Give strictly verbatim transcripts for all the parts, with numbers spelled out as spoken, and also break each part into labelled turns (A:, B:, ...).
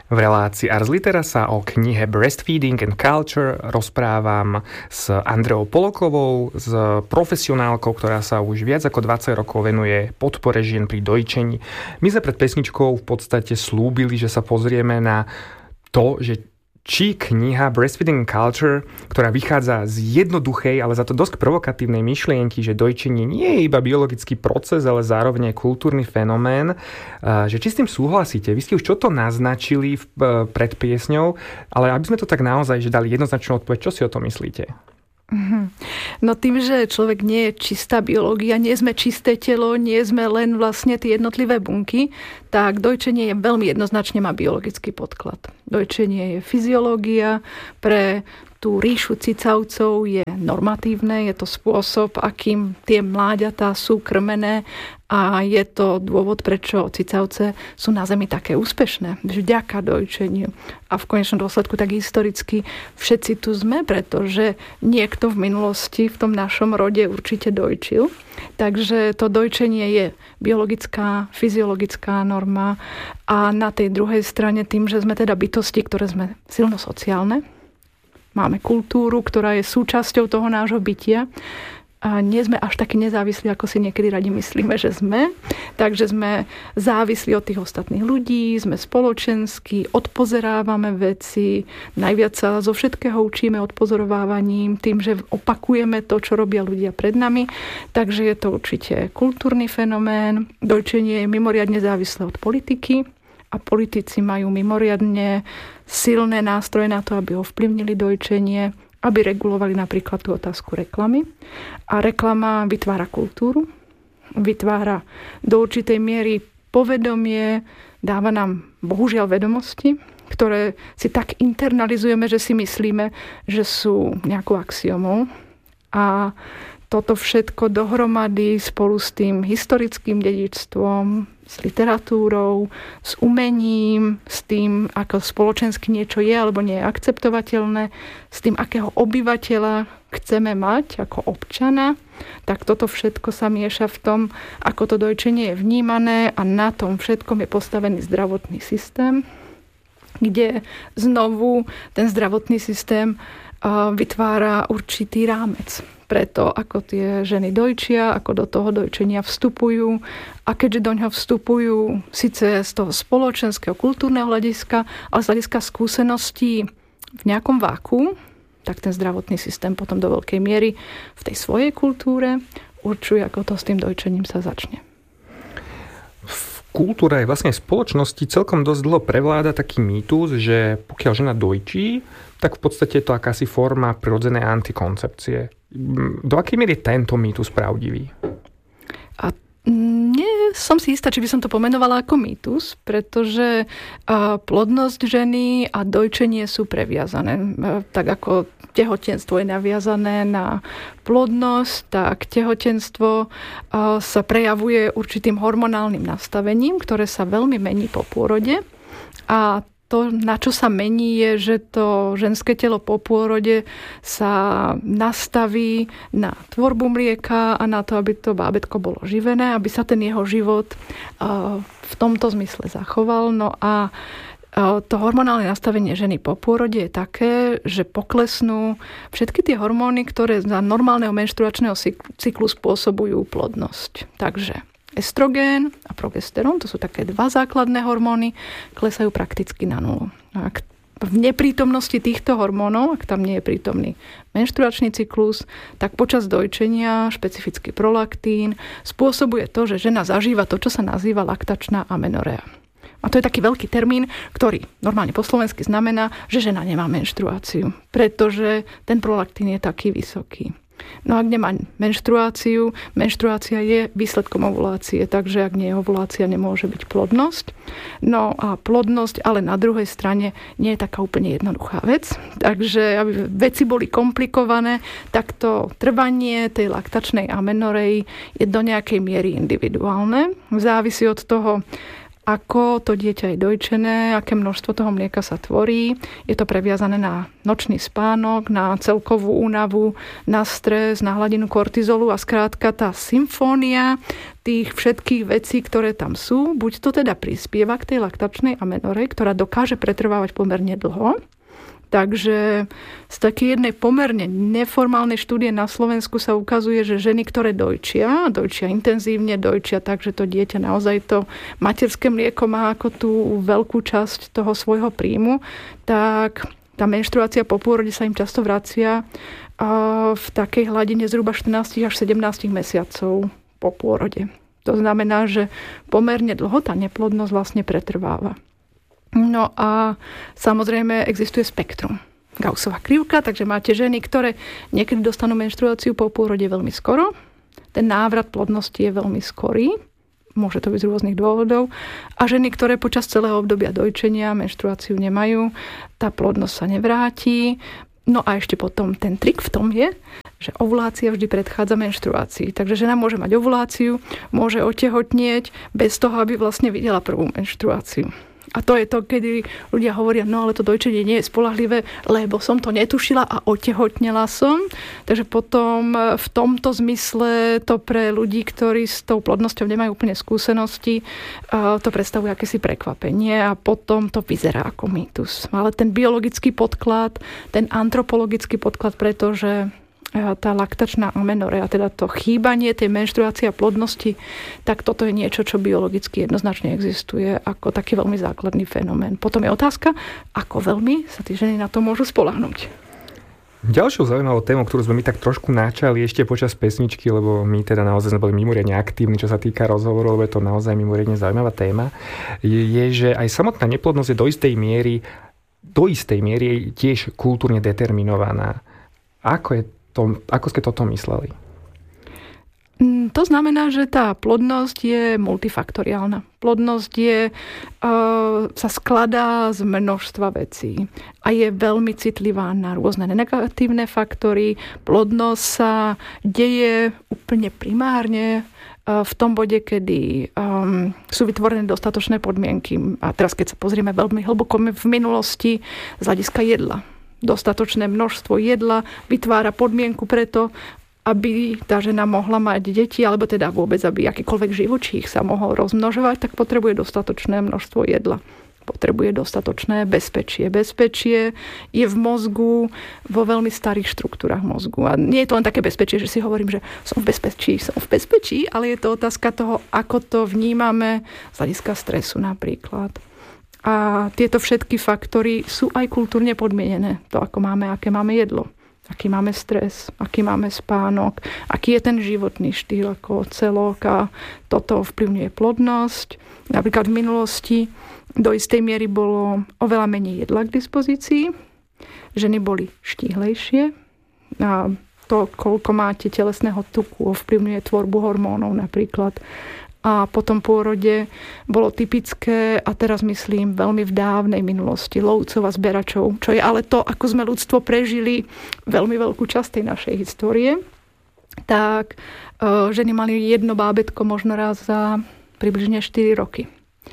A: V relácii Ars Litera sa o knihe Breastfeeding and Culture rozprávam s Andreou Polokovou, s profesionálkou, ktorá sa už viac ako dvadsať rokov venuje podpore žien pri dojčení. My sme pred pesničkou v podstate slúbili, že sa pozrieme na to, že či kniha Breastfeeding and Culture, ktorá vychádza z jednoduchej, ale za to dosť provokatívnej myšlienky, že dojčenie nie je iba biologický proces, ale zároveň je kultúrny fenomén, že či s tým súhlasíte? Vy ste už čo to naznačili pred piesňou, ale aby sme to tak naozaj že dali jednoznačnú odpoveď, čo si o tom myslíte?
B: No tým, že človek nie je čistá biológia, nie sme čisté telo, nie sme len vlastne tie jednotlivé bunky, tak dojčenie je veľmi jednoznačne má biologický podklad. Dojčenie je fyziológia, pre tú ríšu cicavcov je normatívne, je to spôsob, akým tie mláďatá sú krmené a je to dôvod, prečo cicavce sú na Zemi také úspešné, vďaka dojčeniu. A v konečnom dôsledku tak historicky všetci tu sme, pretože niekto v minulosti v tom našom rode určite dojčil. Takže to dojčenie je biologická, fyziologická norma a na tej druhej strane tým, že sme teda bytosti, ktoré sme silno sociálne, máme kultúru, ktorá je súčasťou toho nášho bytia. A nie sme až takí nezávislí, ako si niekedy radi myslíme, že sme. Takže sme závislí od tých ostatných ľudí, sme spoločenskí, odpozerávame veci, najviac sa zo všetkého učíme odpozorovávaním, tým, že opakujeme to, čo robia ľudia pred nami. Takže je to určite kultúrny fenomén. Dojčenie je mimoriadne závislé od politiky a politici majú mimoriadne silné nástroje na to, aby ovplyvnili dojčenie, aby regulovali napríklad tú otázku reklamy. A reklama vytvára kultúru, vytvára do určitej miery povedomie, dáva nám bohužiaľ vedomosti, ktoré si tak internalizujeme, že si myslíme, že sú nejakou axiomou. A toto všetko dohromady spolu s tým historickým dedičstvom, s literatúrou, s umením, s tým, ako spoločensky niečo je alebo nie je akceptovateľné, s tým, akého obyvateľa chceme mať ako občana, tak toto všetko sa mieša v tom, ako to dojčenie je vnímané a na tom všetkom je postavený zdravotný systém, kde znovu ten zdravotný systém vytvára určitý rámec preto, ako tie ženy dojčia, ako do toho dojčenia vstupujú. A keďže do ňoho vstupujú síce z toho spoločenského, kultúrneho hľadiska, ale z hľadiska skúseností v nejakom váku, tak ten zdravotný systém potom do veľkej miery v tej svojej kultúre určuje, ako to s tým dojčením sa začne.
A: V kultúre aj vlastne v spoločnosti celkom dosť dlho prevláda taký mýtus, že pokiaľ žena dojčí, tak v podstate je to akási forma prirodzenej antikoncepcie. Do akej miery je tento mýtus pravdivý?
B: A nie som si istá, či by som to pomenovala ako mýtus, pretože plodnosť ženy a dojčenie sú previazané. Tak ako tehotenstvo je naviazané na plodnosť, tak tehotenstvo sa prejavuje určitým hormonálnym nastavením, ktoré sa veľmi mení po pôrode. A to, na čo sa mení, je, že to ženské telo po pôrode sa nastaví na tvorbu mlieka a na to, aby to bábätko bolo živené, aby sa ten jeho život v tomto zmysle zachoval. No a to hormonálne nastavenie ženy po pôrode je také, že poklesnú všetky tie hormóny, ktoré za normálneho menštruačného cyklu spôsobujú plodnosť. Takže estrogén a progesterón, to sú také dva základné hormóny, klesajú prakticky na nulu. Ak v neprítomnosti týchto hormónov, ak tam nie je prítomný menštruačný cyklus, tak počas dojčenia špecifický prolaktín spôsobuje to, že žena zažíva to, čo sa nazýva laktačná amenorrea. A to je taký veľký termín, ktorý normálne po slovensky znamená, že žena nemá menštruáciu, pretože ten prolaktín je taký vysoký. No ak nemá menštruáciu, menštruácia je výsledkom ovulácie, takže ak nie je ovulácia, nemôže byť plodnosť. No a plodnosť, ale na druhej strane nie je taká úplne jednoduchá vec. Takže aby veci boli komplikované, tak to trvanie tej laktačnej amenorei je do nejakej miery individuálne. Závisí od toho, ako to dieťa je dojčené, aké množstvo toho mlieka sa tvorí. Je to previazané na nočný spánok, na celkovú únavu, na stres, na hladinu kortizolu a skrátka tá symfónia tých všetkých vecí, ktoré tam sú, buď to teda prispieva k tej laktačnej amenore, ktorá dokáže pretrvávať pomerne dlho. Takže z takej jednej pomerne neformálnej štúdie na Slovensku sa ukazuje, že ženy, ktoré dojčia, dojčia intenzívne, dojčia tak, že to dieťa naozaj to materské mlieko má ako tú veľkú časť toho svojho príjmu, tak tá menštruácia po pôrode sa im často vracia v takej hladine zhruba štrnásť až sedemnásť mesiacov po pôrode. To znamená, že pomerne dlho tá neplodnosť vlastne pretrváva. No a samozrejme existuje spektrum. Gaussova krivka, takže máte ženy, ktoré niekedy dostanú menštruáciu po pôrode veľmi skoro. Ten návrat plodnosti je veľmi skorý. Môže to byť z rôznych dôvodov. A ženy, ktoré počas celého obdobia dojčenia menštruáciu nemajú, tá plodnosť sa nevráti. No a ešte potom ten trik v tom je, že ovulácia vždy predchádza menštruácii. Takže žena môže mať ovuláciu, môže otehotnieť bez toho, aby vlastne videla prvú menštruáciu. A to je to, kedy ľudia hovoria, no ale to dojčenie nie je spoľahlivé, lebo som to netušila a otehotnela som. Takže potom v tomto zmysle to pre ľudí, ktorí s tou plodnosťou nemajú úplne skúsenosti, to predstavuje akési prekvapenie a potom to vyzerá ako mýtus. Ale ten biologický podklad, ten antropologický podklad, pretože tá laktačná amenorea, teda to chýbanie tej menštruácie a plodnosti, tak toto je niečo, čo biologicky jednoznačne existuje ako taký veľmi základný fenomén. Potom je otázka, ako veľmi sa tí ženy na to môžu spoľahnúť.
A: Ďalšou zaujímavou témou, ktorú sme my tak trošku načali ešte počas pesničky, lebo my teda naozaj sme boli mimoriadne aktívni, čo sa týka rozhovoru, lebo je to naozaj mimoriadne zaujímavá téma, je, že aj samotná neplodnosť je do istej miery, do istej miery tiež kultúrne determinovaná. Ako je To, ako ste toto mysleli?
B: To znamená, že tá plodnosť je multifaktoriálna. Plodnosť je, uh, sa skladá z množstva vecí a je veľmi citlivá na rôzne negatívne faktory. Plodnosť sa deje úplne primárne uh, v tom bode, kedy um, sú vytvorené dostatočné podmienky. A teraz, keď sa pozrieme veľmi hlboko v minulosti z hľadiska jedla. Dostatočné množstvo jedla vytvára podmienku preto, aby tá žena mohla mať deti, alebo teda vôbec, aby akýkoľvek živočích sa mohol rozmnožovať, tak potrebuje dostatočné množstvo jedla. Potrebuje dostatočné bezpečie. Bezpečie je v mozgu, vo veľmi starých štruktúrach mozgu. A nie je to len také bezpečie, že si hovorím, že som v bezpečí, som v bezpečí, ale je to otázka toho, ako to vnímame z hľadiska stresu napríklad. A tieto všetky faktory sú aj kultúrne podmienené. To, ako máme, aké máme jedlo, aký máme stres, aký máme spánok, aký je ten životný štýl ako celok a toto ovplyvňuje plodnosť. Napríklad v minulosti do istej miery bolo oveľa menej jedla k dispozícii. Ženy boli štíhlejšie. A to, koľko máte telesného tuku, ovplyvňuje tvorbu hormónov napríklad. A po tom pôrode bolo typické, a teraz myslím veľmi v dávnej minulosti, lovcov a zberačov, čo je ale to, ako sme ľudstvo prežili veľmi veľkú časť tej našej histórie. Tak ženy mali jedno bábätko možno raz za približne štyri roky.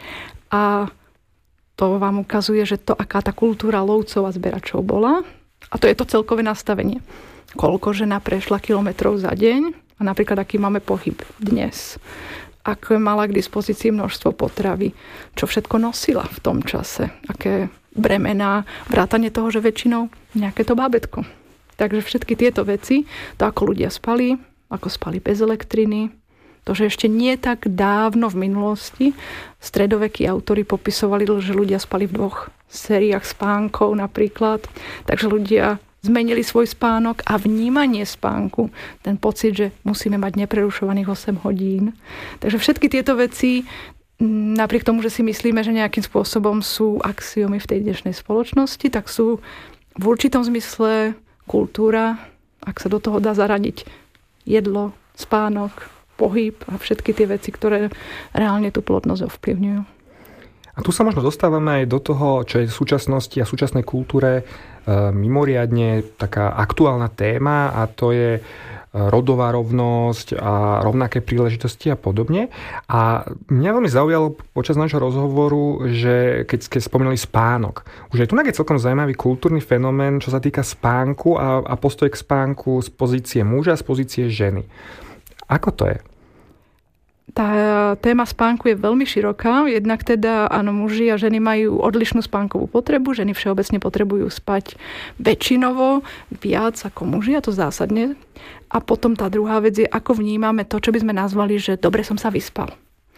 B: A to vám ukazuje, že to, aká tá kultúra lovcov a zberačov bola. A to je to celkové nastavenie. Koľko žena prešla kilometrov za deň a napríklad aký máme pohyb dnes. Ako mala k dispozícii množstvo potravy, čo všetko nosila v tom čase, aké bremená, vrátane toho, že väčšinou nejaké to bábätko. Takže všetky tieto veci, to ako ľudia spali, ako spali bez elektriny, to, že ešte nie tak dávno v minulosti stredovekí autori popisovali, že ľudia spali v dvoch sériách spánkov napríklad, takže ľudia zmenili svoj spánok a vnímanie spánku. Ten pocit, že musíme mať neprerušovaných osem hodín. Takže všetky tieto veci, napriek tomu, že si myslíme, že nejakým spôsobom sú axiomy v tej dnešnej spoločnosti, tak sú v určitom zmysle kultúra, ak sa do toho dá zaradiť jedlo, spánok, pohyb a všetky tie veci, ktoré reálne tú plodnosť ovplyvňujú.
A: A tu sa možno dostávame aj do toho, čo je v súčasnosti a v súčasnej kultúre e, mimoriadne taká aktuálna téma, a to je e, rodová rovnosť a rovnaké príležitosti a podobne. A mňa veľmi zaujalo počas nášho rozhovoru, že keď ste spomínali spánok. Už aj tu je celkom zaujímavý kultúrny fenomén, čo sa týka spánku a, a postoj k spánku z pozície muža a z pozície ženy. Ako to je?
B: Tá téma spánku je veľmi široká. Jednak teda, áno, muži a ženy majú odlišnú spánkovú potrebu. Ženy všeobecne potrebujú spať väčšinovo viac ako muži, a to zásadne. A potom tá druhá vec je, ako vnímame to, čo by sme nazvali, že dobre som sa vyspal.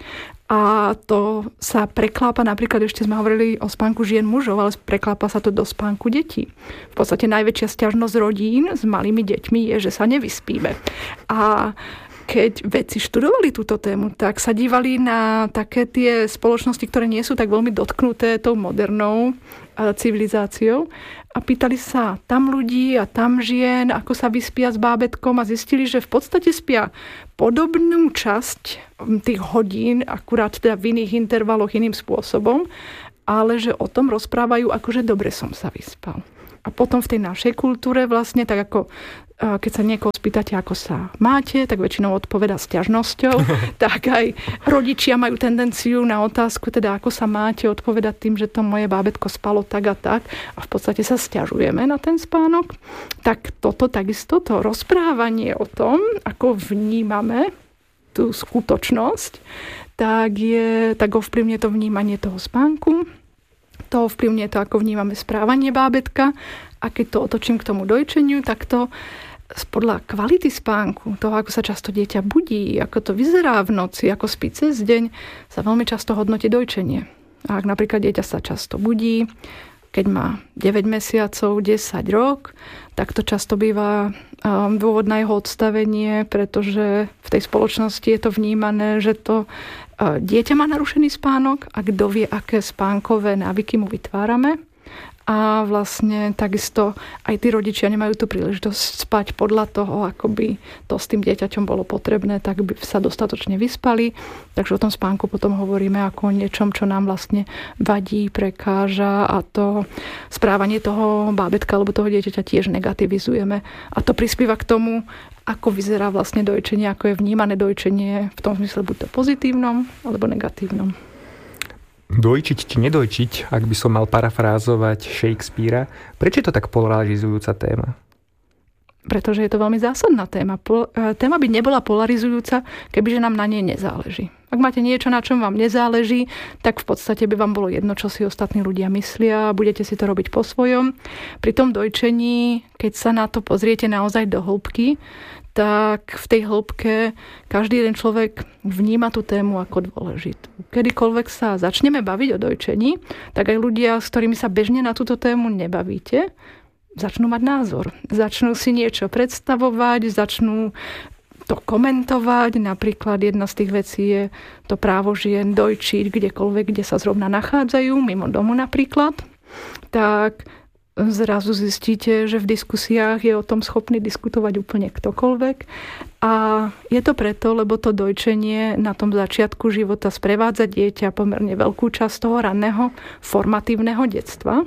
B: A to sa preklápa, napríklad ešte sme hovorili o spánku žien mužov, ale preklápa sa to do spánku detí. V podstate najväčšia sťažnosť rodín s malými deťmi je, že sa nevyspíme. A keď vedci študovali túto tému, tak sa dívali na také tie spoločnosti, ktoré nie sú tak veľmi dotknuté tou modernou civilizáciou a pýtali sa tam ľudí a tam žien, ako sa vyspia s bábätkom, a zistili, že v podstate spia podobnú časť tých hodín, akurát teda v iných intervaloch, iným spôsobom, ale že o tom rozprávajú, akože dobre som sa vyspal. A potom v tej našej kultúre vlastne, tak ako keď sa niekoho spýtate, ako sa máte, tak väčšinou odpoveda sťažnosťou. Tak aj rodičia majú tendenciu na otázku, teda ako sa máte, odpovedať tým, že to moje bábätko spalo tak a tak, a v podstate sa sťažujeme na ten spánok. Tak toto takisto, to rozprávanie o tom, ako vnímame tú skutočnosť, tak, je, tak ovplyvňuje to vnímanie toho spánku. To ovplyvňuje to, ako vnímame správanie bábätka. A keď to otočím k tomu dojčeniu, tak to podľa kvality spánku, toho, ako sa často dieťa budí, ako to vyzerá v noci, ako spí cez deň, sa veľmi často hodnotí dojčenie. A ak napríklad dieťa sa často budí, keď má deväť mesiacov, desať rok, tak to často býva dôvod na jeho odstavenie, pretože v tej spoločnosti je to vnímané, že to dieťa má narušený spánok a kto vie, aké spánkové návyky mu vytvárame. A vlastne takisto aj tí rodičia nemajú tú príležitosť spať podľa toho, ako by to s tým dieťaťom bolo potrebné, tak by sa dostatočne vyspali. Takže o tom spánku potom hovoríme ako o niečom, čo nám vlastne vadí, prekáža, a to správanie toho bábätka alebo toho dieťaťa tiež negativizujeme. A to prispieva k tomu, ako vyzerá vlastne dojčenie, ako je vnímané dojčenie v tom zmysle buď to pozitívnom alebo negatívnom.
A: Dojčiť či nedojčiť, ak by som mal parafrázovať Shakespearea, prečo je to tak polarizujúca téma?
B: Pretože je to veľmi zásadná téma. Téma by nebola polarizujúca, kebyže nám na nej nezáleží. Ak máte niečo, na čom vám nezáleží, tak v podstate by vám bolo jedno, čo si ostatní ľudia myslia, a budete si to robiť po svojom. Pri tom dojčení, keď sa na to pozriete naozaj do hĺbky, tak v tej hĺbke každý jeden človek vníma tú tému ako dôležitú. Kedykoľvek sa začneme baviť o dojčení, tak aj ľudia, s ktorými sa bežne na túto tému nebavíte, začnú mať názor. Začnú si niečo predstavovať, začnú to komentovať. Napríklad jedna z tých vecí je to právo žien dojčiť kdekoľvek, kde sa zrovna nachádzajú, mimo domu napríklad. Tak zrazu zistíte, že v diskusiách je o tom schopný diskutovať úplne ktokoľvek. A je to preto, lebo to dojčenie na tom začiatku života sprevádza dieťa pomerne veľkú časť toho ranného formatívneho detstva.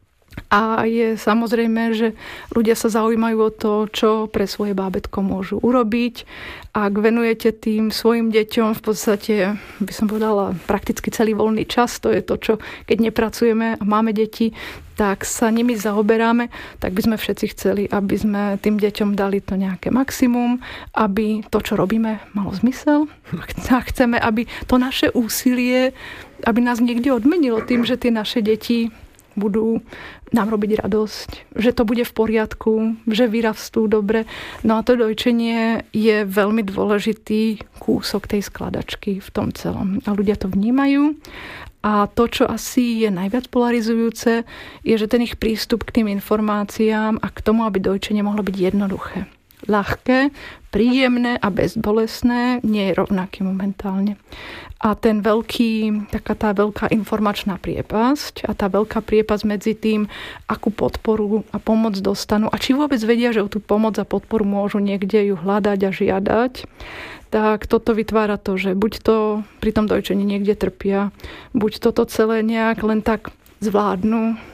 B: A je samozrejme, že ľudia sa zaujímajú o to, čo pre svoje bábätko môžu urobiť. Ak venujete tým svojim deťom v podstate, by som povedala, prakticky celý voľný čas, to je to, čo keď nepracujeme a máme deti, tak sa nimi zaoberáme, tak by sme všetci chceli, aby sme tým deťom dali to nejaké maximum, aby to, čo robíme, malo zmysel. A chceme, aby to naše úsilie, aby nás niekde odmenilo tým, že tie naše deti budú nám robiť radosť, že to bude v poriadku, že vyrastú dobre. No a to dojčenie je veľmi dôležitý kúsok tej skladačky v tom celom. A ľudia to vnímajú. A to, čo asi je najviac polarizujúce, je, že ten ich prístup k tým informáciám a k tomu, aby dojčenie mohlo byť jednoduché, ľahké, príjemné a bezbolestné, nie je rovnaký momentálne. A ten veľký, taká tá veľká informačná priepasť a tá veľká priepasť medzi tým, akú podporu a pomoc dostanú a či vôbec vedia, že o tú pomoc a podporu môžu niekde ju hľadať a žiadať, tak toto vytvára to, že buď to pri tom dojčení niekde trpia, buď toto celé nejak len tak zvládnu,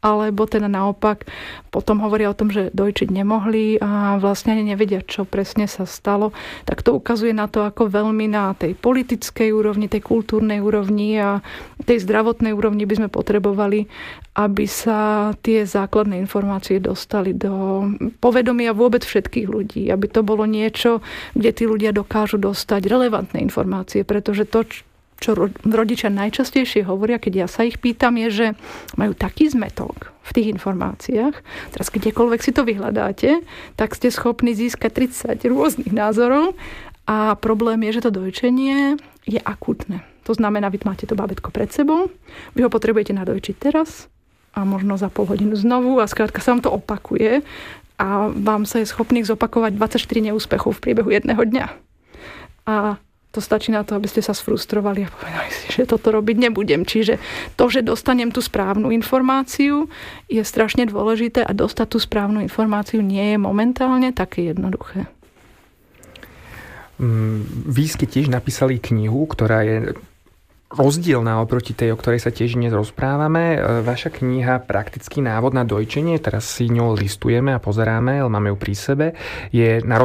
B: alebo teda naopak potom hovoria o tom, že dojčiť nemohli a vlastne ani nevedia, čo presne sa stalo, tak to ukazuje na to, ako veľmi na tej politickej úrovni, tej kultúrnej úrovni a tej zdravotnej úrovni by sme potrebovali, aby sa tie základné informácie dostali do povedomia vôbec všetkých ľudí, aby to bolo niečo, kde tí ľudia dokážu dostať relevantné informácie, pretože to, čo rodičia najčastejšie hovoria, keď ja sa ich pýtam, je, že majú taký zmetok v tých informáciách. Teraz kdekoľvek si to vyhľadáte, tak ste schopní získať tridsať rôznych názorov a problém je, že to dojčenie je akútne. To znamená, vy máte to bábätko pred sebou, vy ho potrebujete nadojčiť teraz a možno za pol hodinu znovu a skrátka sa vám to opakuje a vám sa je schopných zopakovať dvadsaťštyri neúspechov v priebehu jedného dňa. A to stačí na to, aby ste sa sfrustrovali a povedali si, že toto robiť nebudem. Čiže to, že dostanem tú správnu informáciu, je strašne dôležité a dostať tú správnu informáciu nie je momentálne také jednoduché.
A: Vy ste tiež napísali knihu, ktorá je rozdielna oproti tej, o ktorej sa tiež dnes rozprávame. Vaša kniha Praktický návod na dojčenie, teraz si ňou listujeme a pozeráme, ale máme ju pri sebe, je na